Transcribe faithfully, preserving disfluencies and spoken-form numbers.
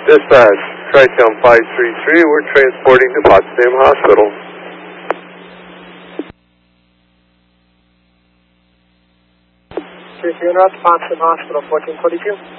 Dispatch, Tri-Town five three three, we're transporting to Potsdam Hospital. three three North, Potsdam Hospital, fourteen forty-two.